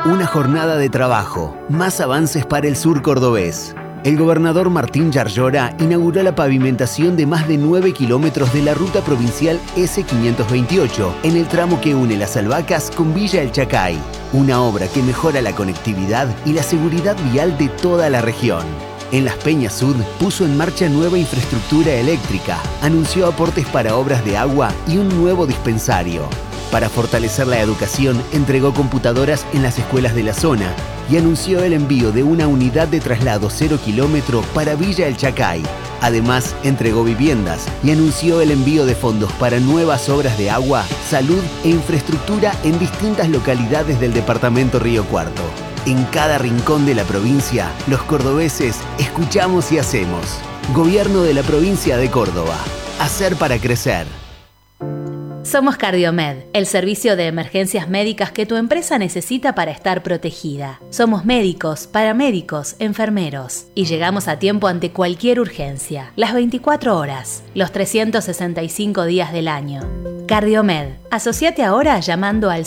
Una jornada de trabajo, más avances para el sur cordobés. El gobernador Martín Yarlora inauguró la pavimentación de más de 9 kilómetros de la ruta provincial S528 en el tramo que une Las Albahacas con Villa El Chacay. Una obra que mejora la conectividad y la seguridad vial de toda la región. En Las Peñas Sud puso en marcha nueva infraestructura eléctrica, anunció aportes para obras de agua y un nuevo dispensario. Para fortalecer la educación, entregó computadoras en las escuelas de la zona y anunció el envío de una unidad de traslado 0 kilómetro para Villa El Chacay. Además, entregó viviendas y anunció el envío de fondos para nuevas obras de agua, salud e infraestructura en distintas localidades del departamento Río Cuarto. En cada rincón de la provincia, los cordobeses escuchamos y hacemos. Gobierno de la provincia de Córdoba. Hacer para crecer. Somos Cardiomed, el servicio de emergencias médicas que tu empresa necesita para estar protegida. Somos médicos, paramédicos, enfermeros y llegamos a tiempo ante cualquier urgencia, las 24 horas, los 365 días del año. Cardiomed, asociate ahora llamando al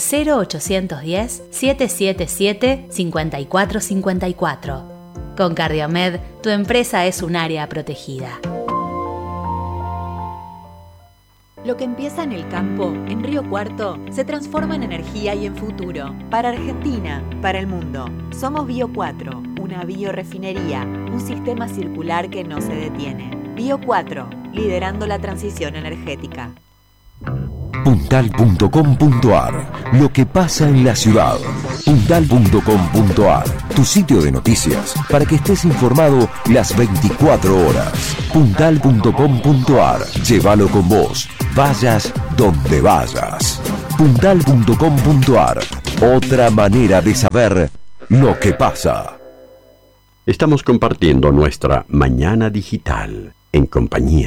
0810-777-5454. Con Cardiomed, tu empresa es un área protegida. Lo que empieza en el campo, en Río Cuarto, se transforma en energía y en futuro. Para Argentina, para el mundo. Somos Bio 4, una biorefinería, un sistema circular que no se detiene. Bio 4, liderando la transición energética. Puntal.com.ar. Lo que pasa en la ciudad. Puntal.com.ar. Tu sitio de noticias para que estés informado las 24 horas. Puntal.com.ar. Llévalo con vos. Vayas donde vayas. Puntal.com.ar. Otra manera de saber lo que pasa. Estamos compartiendo nuestra mañana digital en compañía